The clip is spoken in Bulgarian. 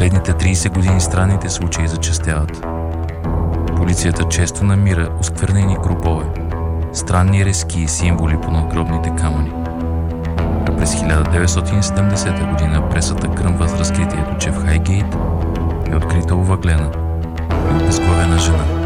последните 30 години странните случаи зачестяват. Полицията често намира осквернени гробове, странни резки и символи по надгробните камъни. А през 1970 година пресата гръмва с разкритието, че в Хайгейт е открита овъглена и обезглавена жена.